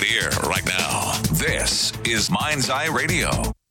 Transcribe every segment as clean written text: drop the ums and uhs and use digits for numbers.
right here, right now. This is Mind's Eye Radio.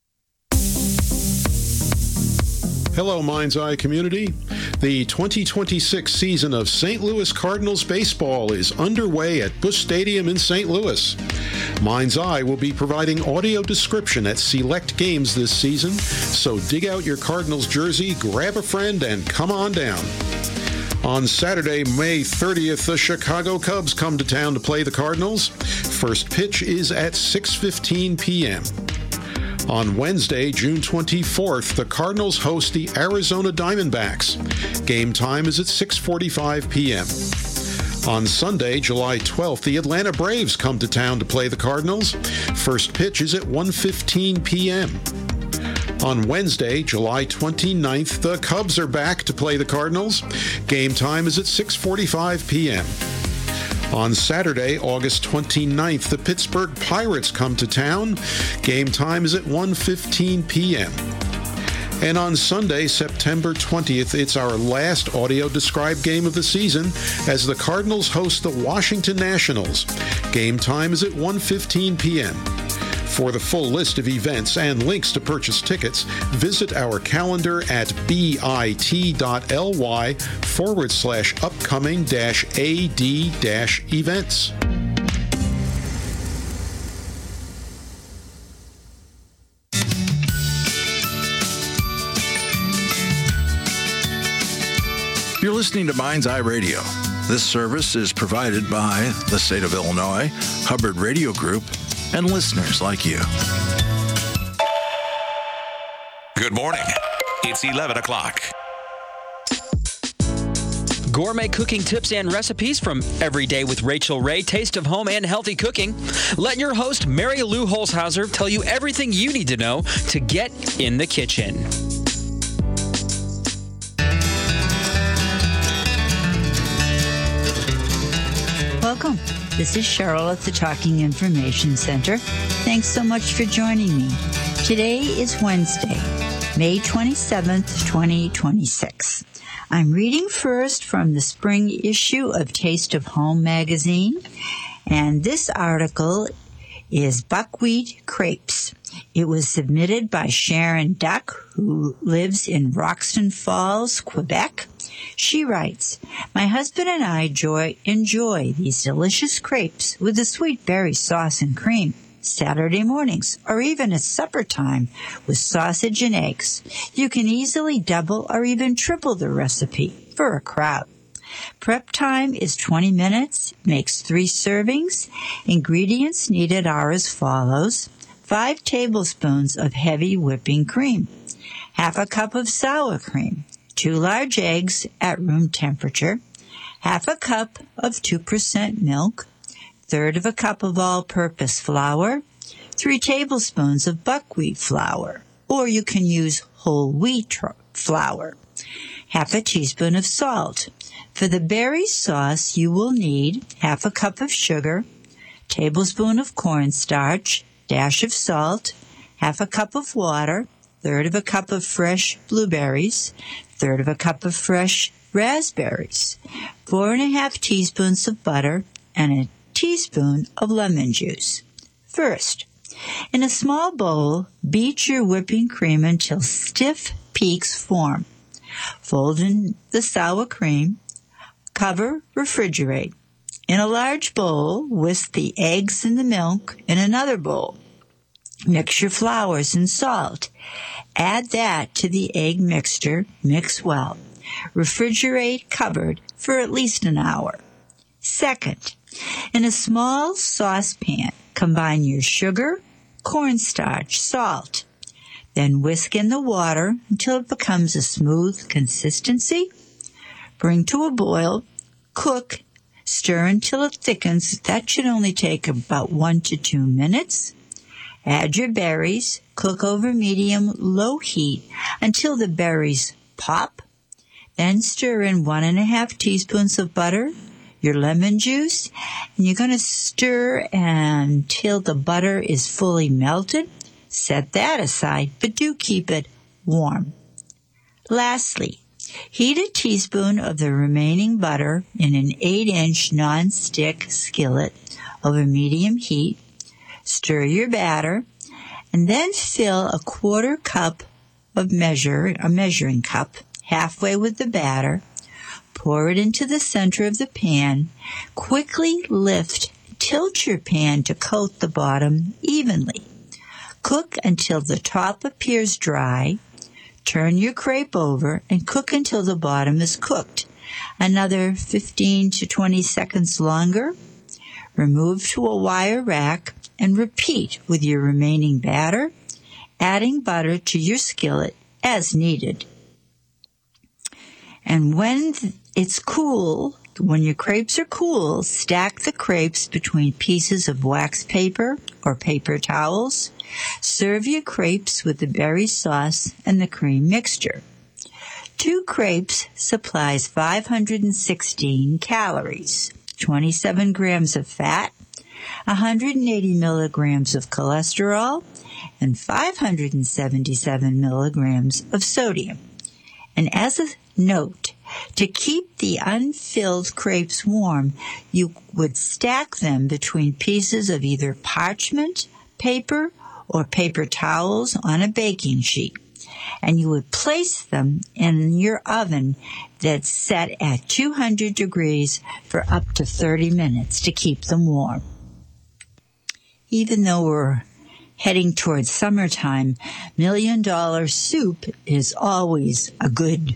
Hello, Mind's Eye community. The 2026 season of St. Louis Cardinals baseball is underway at Busch Stadium in St. Louis. Mind's Eye will be providing audio description at select games this season, so dig out your Cardinals jersey, grab a friend, and come on down. On Saturday, May 30th, the Chicago Cubs come to town to play the Cardinals. First pitch is at 6:15 p.m. On Wednesday, June 24th, the Cardinals host the Arizona Diamondbacks. Game time is at 6:45 p.m. On Sunday, July 12th, the Atlanta Braves come to town to play the Cardinals. First pitch is at 1:15 p.m. On Wednesday, July 29th, the Cubs are back to play the Cardinals. Game time is at 6:45 p.m. On Saturday, August 29th, the Pittsburgh Pirates come to town. Game time is at 1:15 p.m. And on Sunday, September 20th, it's our last audio-described game of the season as the Cardinals host the Washington Nationals. Game time is at 1:15 p.m. For the full list of events and links to purchase tickets, visit our calendar at bit.ly/upcoming-ad-events. You're listening to Mind's Eye Radio. This service is provided by the State of Illinois, Hubbard Radio Group, and listeners like you. Good morning. It's 11 o'clock. Gourmet cooking tips and recipes from Every Day with Rachel Ray, Taste of Home and Healthy Cooking. Let your host, Mary Lou Holzhauser, tell you everything you need to know to get in the kitchen. Welcome. This is Cheryl at the Talking Information Center. Thanks so much for joining me. Today is Wednesday, May 27th, 2026. I'm reading first from the spring issue of Taste of Home magazine, and this article is Buckwheat Crepes. It was submitted by Sharon Duck, who lives in Roxton Falls, Quebec. She writes, "My husband and I enjoy these delicious crepes with the sweet berry sauce and cream Saturday mornings, or even at supper time with sausage and eggs. You can easily double or even triple the recipe for a crowd. Prep time is 20 minutes, makes 3 servings. Ingredients needed are as follows: 5 tablespoons of heavy whipping cream, half a cup of sour cream, 2 large eggs at room temperature, half a cup of 2% milk, third of a cup of all-purpose flour, 3 tablespoons of buckwheat flour, or you can use whole wheat flour, half a teaspoon of salt. For the berry sauce, you will need half a cup of sugar, tablespoon of cornstarch, dash of salt, half a cup of water, third of a cup of fresh blueberries, third of a cup of fresh raspberries, 4½ teaspoons of butter, and a teaspoon of lemon juice. First, in a small bowl, beat your whipping cream until stiff peaks form. Fold in the sour cream, cover, refrigerate. In a large bowl, whisk the eggs and the milk in another bowl. Mix your flours and salt. Add that to the egg mixture. Mix well. Refrigerate covered for at least an hour. Second, in a small saucepan, combine your sugar, cornstarch, salt. Then whisk in the water until it becomes a smooth consistency. Bring to a boil. Cook. Stir until it thickens. That should only take about 1 to 2 minutes. Add your berries. Cook over medium-low heat until the berries pop. Then stir in 1½ teaspoons of butter, your lemon juice, and you're going to stir until the butter is fully melted. Set that aside, but do keep it warm. Lastly, Heat a teaspoon of the remaining butter in an 8-inch non-stick skillet over medium heat. Stir your batter, and then fill a quarter cup of a measuring cup, halfway with the batter. Pour it into the center of the pan. Quickly tilt your pan to coat the bottom evenly. Cook until the top appears dry. Turn your crepe over and cook until the bottom is cooked. Another 15 to 20 seconds longer. Remove to a wire rack and repeat with your remaining batter, adding butter to your skillet as needed. And when your crepes are cool, stack the crepes between pieces of wax paper or paper towels. Serve your crepes with the berry sauce and the cream mixture. 2 crepes supplies 516 calories, 27 grams of fat, 180 milligrams of cholesterol, and 577 milligrams of sodium. And as a note, to keep the unfilled crepes warm, you would stack them between pieces of either parchment, paper, or paper towels on a baking sheet. And you would place them in your oven that's set at 200 degrees for up to 30 minutes to keep them warm. Even though we're heading towards summertime, $1 Million soup is always a good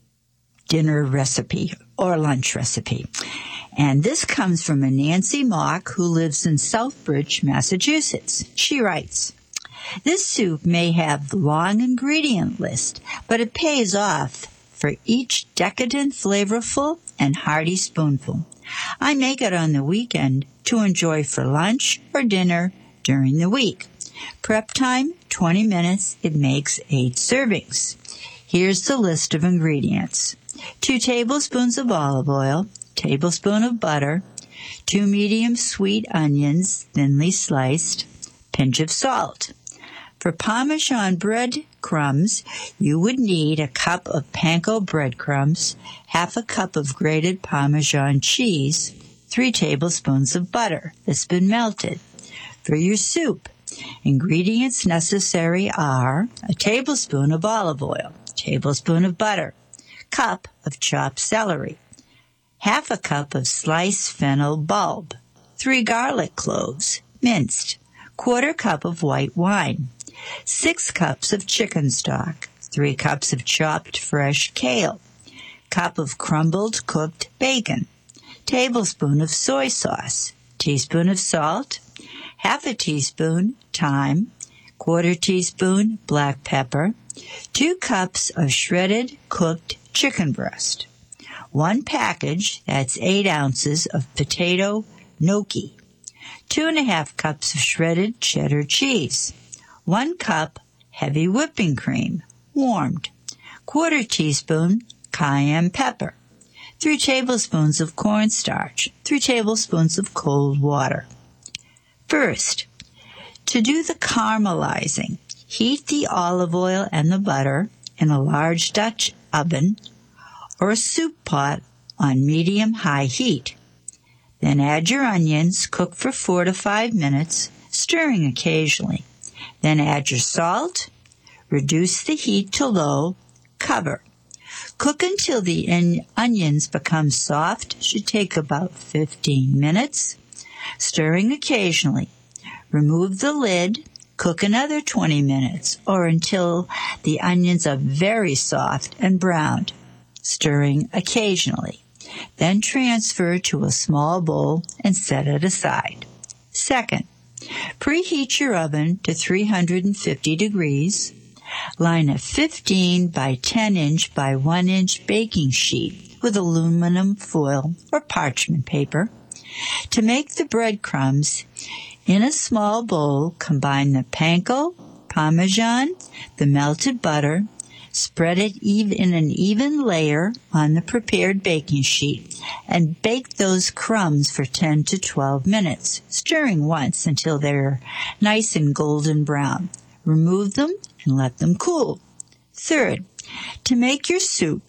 dinner recipe or lunch recipe. And this comes from a Nancy Mock who lives in Southbridge, Massachusetts. She writes, "This soup may have the long ingredient list, but it pays off for each decadent, flavorful, and hearty spoonful. I make it on the weekend to enjoy for lunch or dinner during the week. Prep time, 20 minutes. It makes 8 servings. Here's the list of ingredients. 2 tablespoons of olive oil, tablespoon of butter, 2 medium sweet onions, thinly sliced, pinch of salt. For Parmesan bread crumbs, you would need a cup of panko breadcrumbs, half a cup of grated Parmesan cheese, 3 tablespoons of butter that's been melted. For your soup, ingredients necessary are a tablespoon of olive oil, tablespoon of butter, cup of chopped celery, half a cup of sliced fennel bulb, 3 garlic cloves, minced, quarter cup of white wine, 6 cups of chicken stock, 3 cups of chopped fresh kale, cup of crumbled cooked bacon, tablespoon of soy sauce, teaspoon of salt, half a teaspoon thyme, quarter teaspoon black pepper, 2 cups of shredded cooked chicken breast, 1 package, that's 8 ounces of potato gnocchi, 2.5 cups of shredded cheddar cheese, 1 cup heavy whipping cream, warmed, quarter teaspoon cayenne pepper, 3 tablespoons of cornstarch, 3 tablespoons of cold water. First, to do the caramelizing, heat the olive oil and the butter in a large Dutch oven or a soup pot on medium-high heat. Then add your onions, cook for 4 to 5 minutes, stirring occasionally. Then add your salt, reduce the heat to low, cover. Cook until the onions become soft, should take about 15 minutes, stirring occasionally. Remove the lid, cook another 20 minutes or until the onions are very soft and browned, stirring occasionally. Then transfer to a small bowl and set it aside. Second, preheat your oven to 350 degrees. Line a 15 by 10 inch by 1 inch baking sheet with aluminum foil or parchment paper. To make the breadcrumbs, in a small bowl, combine the panko, Parmesan, the melted butter, spread it in an even layer on the prepared baking sheet, and bake those crumbs for 10 to 12 minutes, stirring once until they're nice and golden brown. Remove them and let them cool. Third, to make your soup,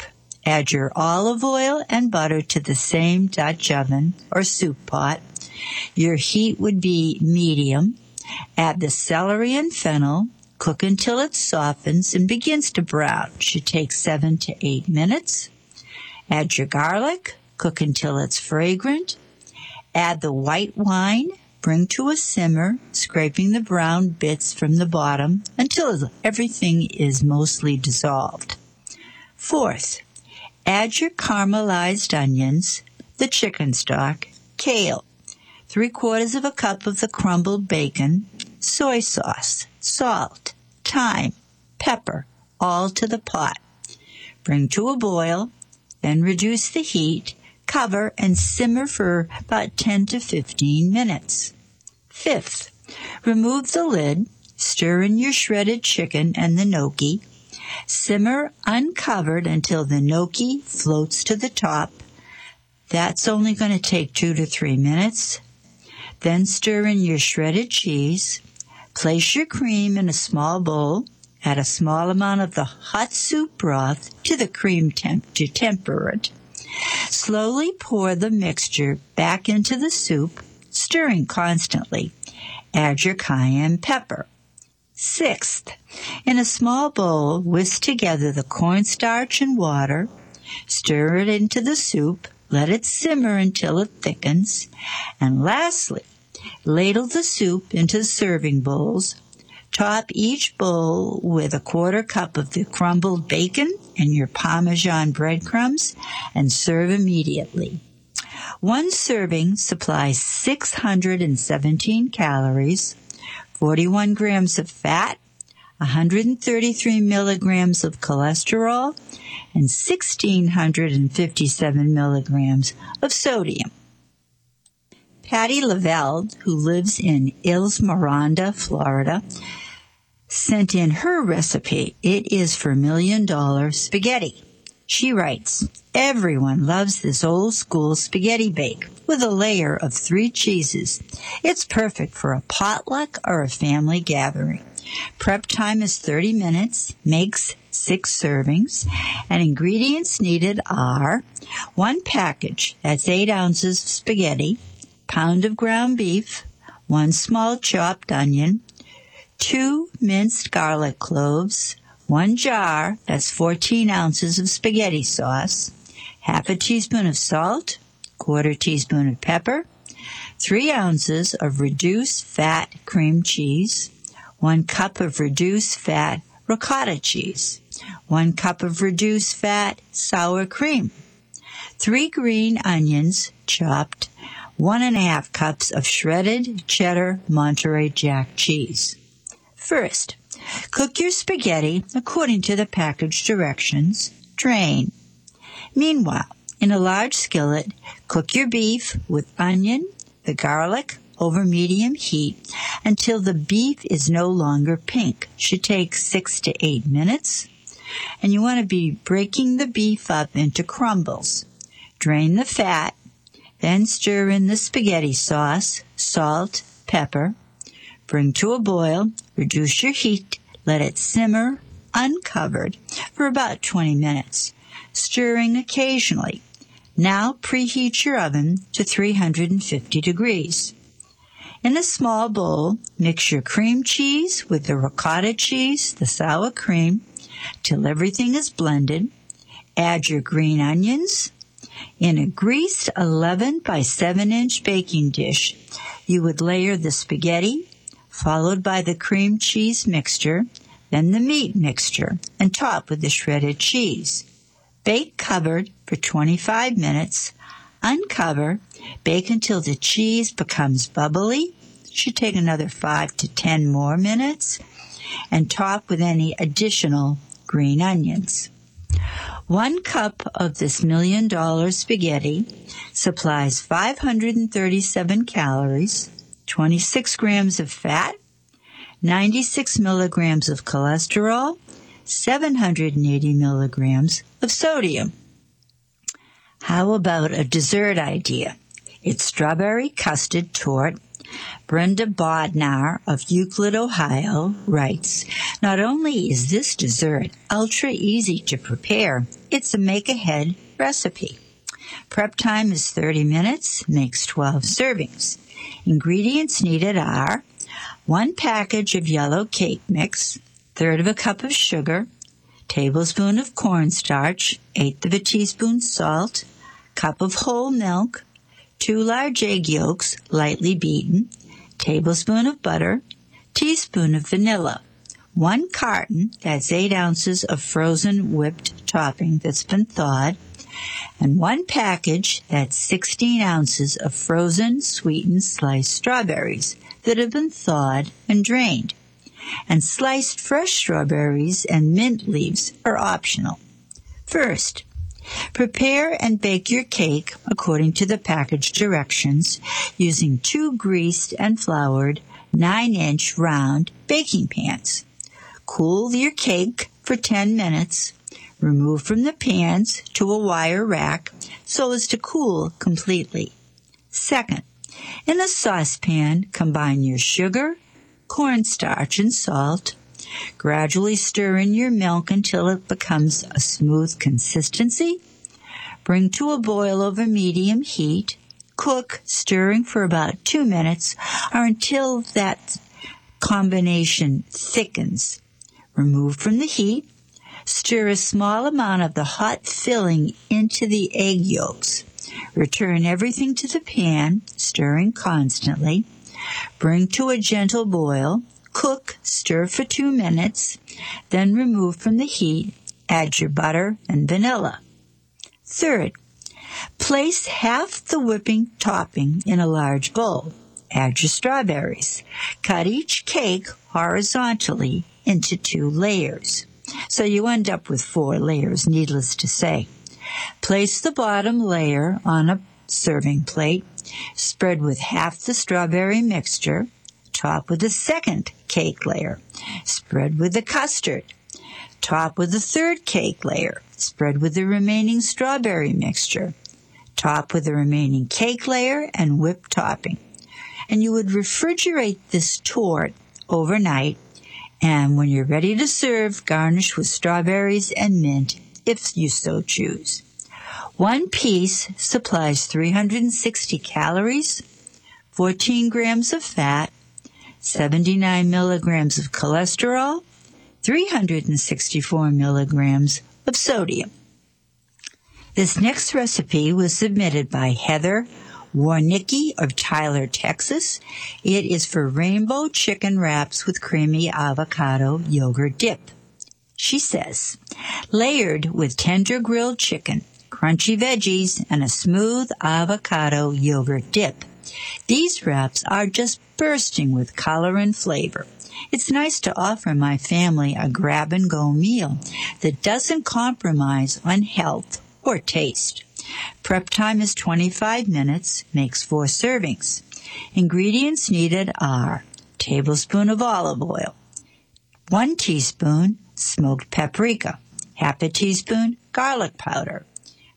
Add your olive oil and butter to the same Dutch oven or soup pot. Your heat would be medium. Add the celery and fennel. Cook until it softens and begins to brown. Should take 7 to 8 minutes. Add your garlic. Cook until it's fragrant. Add the white wine. Bring to a simmer, scraping the brown bits from the bottom until everything is mostly dissolved. Fourth, add your caramelized onions, the chicken stock, kale, 3/4 cup of the crumbled bacon, soy sauce, salt, thyme, pepper, all to the pot. Bring to a boil, then reduce the heat, cover, and simmer for about 10 to 15 minutes. Fifth, remove the lid, stir in your shredded chicken and the gnocchi. Simmer uncovered until the gnocchi floats to the top. That's only going to take 2 to 3 minutes. Then stir in your shredded cheese. Place your cream in a small bowl. Add a small amount of the hot soup broth to the cream to temper it. Slowly pour the mixture back into the soup, stirring constantly. Add your cayenne pepper. Sixth, in a small bowl, whisk together the cornstarch and water. Stir it into the soup. Let it simmer until it thickens. And lastly, ladle the soup into serving bowls. Top each bowl with 1/4 cup of the crumbled bacon and your Parmesan breadcrumbs and serve immediately. One serving supplies 617 calories, 41 grams of fat, 133 milligrams of cholesterol, and 1,657 milligrams of sodium. Patty Lavelle, who lives in Islamorada, Florida, sent in her recipe. It is for $1 million spaghetti. She writes, everyone loves this old school spaghetti bake with a layer of 3 cheeses. It's perfect for a potluck or a family gathering. Prep time is 30 minutes, makes 6 servings, and ingredients needed are 1 package, that's 8 ounces of spaghetti, pound of ground beef, 1 small chopped onion, 2 minced garlic cloves, 1 jar, that's 14 ounces of spaghetti sauce, half a teaspoon of salt, 1/4 teaspoon of pepper, 3 ounces of reduced fat cream cheese, 1 cup of reduced fat ricotta cheese, 1 cup of reduced fat sour cream, 3 green onions chopped, 1½ cups of shredded cheddar Monterey Jack cheese. First, cook your spaghetti according to the package directions. Drain. Meanwhile, in a large skillet, cook your beef with onion, the garlic, over medium heat until the beef is no longer pink. Should take 6 to 8 minutes. And you want to be breaking the beef up into crumbles. Drain the fat, then stir in the spaghetti sauce, salt, pepper. Bring to a boil, reduce your heat, let it simmer uncovered for about 20 minutes, stirring occasionally. Now preheat your oven to 350 degrees. In a small bowl, mix your cream cheese with the ricotta cheese, the sour cream, till everything is blended. Add your green onions. In a greased 11 by 7-inch baking dish, you would layer the spaghetti, followed by the cream cheese mixture, then the meat mixture, and top with the shredded cheese. Bake covered for 25 minutes. Uncover, bake until the cheese becomes bubbly. Should take another 5 to 10 more minutes. And top with any additional green onions. 1 cup of this $1 million spaghetti supplies 537 calories, 26 grams of fat, 96 milligrams of cholesterol, 780 milligrams of sodium. How about a dessert idea? It's strawberry custard torte. Brenda Bodnar of Euclid, Ohio, writes, "Not only is this dessert ultra easy to prepare, it's a make-ahead recipe. Prep time is 30 minutes, makes 12 servings. Ingredients needed are 1 package of yellow cake mix, 1/3 of a cup of sugar, tablespoon of cornstarch, 1/8 of a teaspoon salt, cup of whole milk, 2 large egg yolks lightly beaten, tablespoon of butter, teaspoon of vanilla, 1 carton, that's 8 ounces of frozen whipped topping that's been thawed, and 1 package, that's 16 ounces of frozen sweetened sliced strawberries that have been thawed and drained. And sliced fresh strawberries and mint leaves are optional. First, prepare and bake your cake according to the package directions using 2 greased and floured 9-inch round baking pans. Cool your cake for 10 minutes. Remove from the pans to a wire rack so as to cool completely. Second, in a saucepan, combine your sugar, cornstarch, and salt. Gradually stir in your milk until it becomes a smooth consistency. Bring to a boil over medium heat. Cook, stirring for about 2 minutes or until that combination thickens. Remove from the heat. Stir a small amount of the hot filling into the egg yolks. Return everything to the pan, stirring constantly. Bring to a gentle boil. Cook, stir for 2 minutes, then remove from the heat. Add your butter and vanilla. Third, place half the whipping topping in a large bowl. Add your strawberries. Cut each cake horizontally into 2 layers. So you end up with 4 layers, needless to say. Place the bottom layer on a serving plate. Spread with half the strawberry mixture. Top with the second cake layer. Spread with the custard. Top with the third cake layer. Spread with the remaining strawberry mixture. Top with the remaining cake layer and whipped topping. And you would refrigerate this torte overnight, and when you're ready to serve, garnish with strawberries and mint if you so choose. 1 piece supplies 360 calories, 14 grams of fat, 79 milligrams of cholesterol, 364 milligrams of sodium. This next recipe was submitted by Heather Warnicki of Tyler, Texas. It is for rainbow chicken wraps with creamy avocado yogurt dip. She says, layered with tender grilled chicken, crunchy veggies, and a smooth avocado yogurt dip. These wraps are just bursting with color and flavor. It's nice to offer my family a grab-and-go meal that doesn't compromise on health or taste. Prep time is 25 minutes, makes 4 servings. Ingredients needed are tablespoon of olive oil, 1 teaspoon smoked paprika, half a teaspoon garlic powder,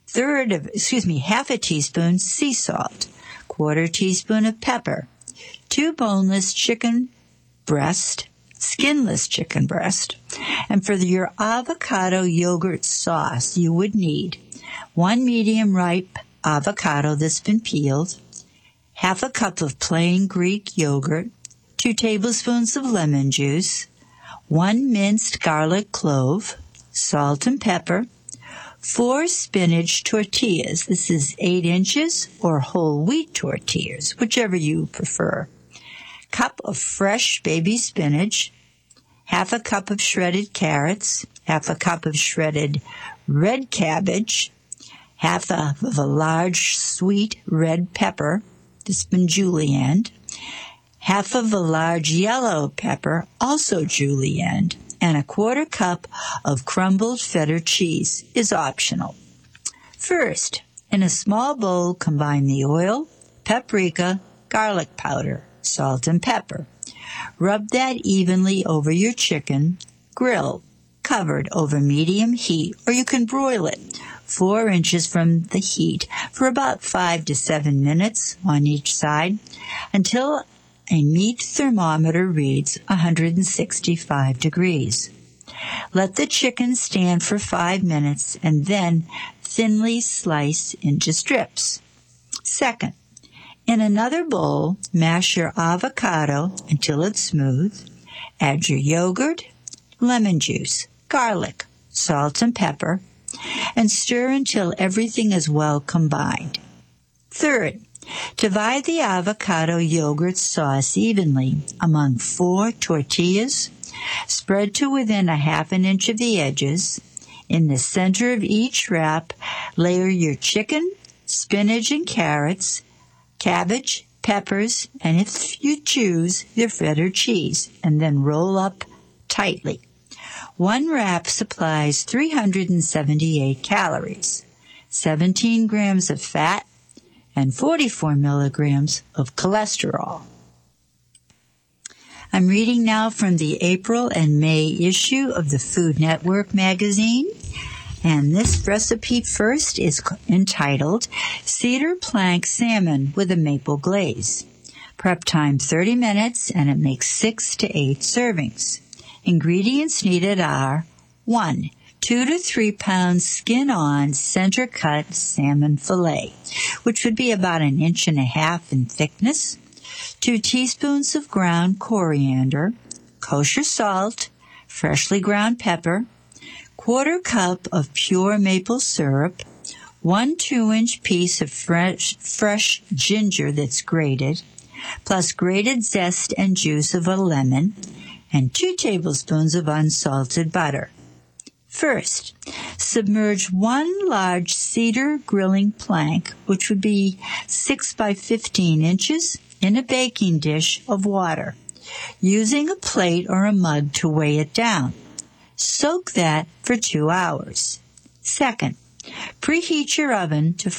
half a teaspoon sea salt, 1/4 teaspoon of pepper, 2 boneless chicken breast, skinless chicken breast. And for your avocado yogurt sauce, you would need 1 medium ripe avocado that's been peeled, half a cup of plain Greek yogurt, 2 tablespoons of lemon juice, 1 minced garlic clove, salt and pepper, 4 spinach tortillas. This is 8 inches or whole wheat tortillas, whichever you prefer. Cup of fresh baby spinach, half a cup of shredded carrots, half a cup of shredded red cabbage, half of a large sweet red pepper that's been julienned, half of a large yellow pepper, also julienned, and a 1/4 cup of crumbled feta cheese is optional. First, in a small bowl, combine the oil, paprika, garlic powder, salt, and pepper. Rub that evenly over your chicken. Grill, covered over medium heat, or you can broil it 4 inches from the heat for about 5 to 7 minutes on each side until a meat thermometer reads 165 degrees. Let the chicken stand for 5 minutes and then thinly slice into strips. Second, in another bowl, mash your avocado until it's smooth. Add your yogurt, lemon juice, garlic, salt and pepper, and stir until everything is well combined. Third, divide the avocado yogurt sauce evenly among 4 tortillas. Spread to within a half an inch of the edges. In the center of each wrap, layer your chicken, spinach and carrots, cabbage, peppers, and if you choose, your feta cheese, and then roll up tightly. One wrap supplies 378 calories, 17 grams of fat, and 44 milligrams of cholesterol. I'm reading now from the April and May issue of the Food Network magazine, and this recipe first is entitled Cedar Plank Salmon with a Maple Glaze. Prep time 30 minutes, and it makes 6 to 8 servings. Ingredients needed are 1. 2 to 3 pounds skin-on, center-cut salmon fillet, which would be about 1.5 inches in thickness. 2 teaspoons of ground coriander, kosher salt, freshly ground pepper, 1/4 cup of pure maple syrup, 1 2-inch piece of fresh ginger that's grated, plus grated zest and juice of a lemon, and 2 tablespoons of unsalted butter. First, submerge 1 large cedar grilling plank, which would be 6 by 15 inches, in a baking dish of water, using a plate or a mug to weigh it down. Soak that for 2 hours. Second, preheat your oven to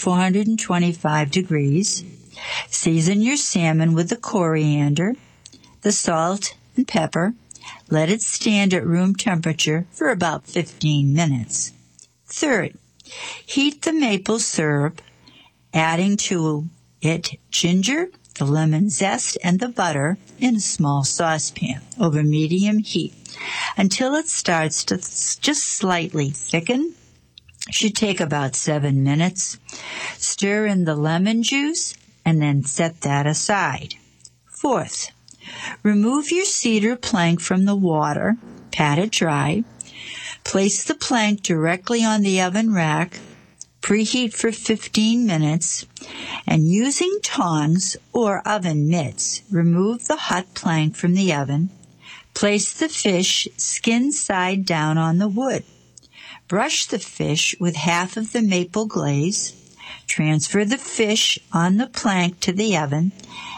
425 degrees. Season your salmon with the coriander, the salt, and pepper. Let it stand at room temperature for about 15 minutes. Third, heat the maple syrup, adding to it ginger, the lemon zest, and the butter in a small saucepan over medium heat until it starts to just slightly thicken. Should take about 7 minutes. Stir in the lemon juice and then set that aside. Fourth, remove your cedar plank from the water, pat it dry, place the plank directly on the oven rack, preheat for 15 minutes, and using tongs or oven mitts, remove the hot plank from the oven. Place the fish skin side down on the wood. Brush the fish with half of the maple glaze. Transfer the fish on the plank to the oven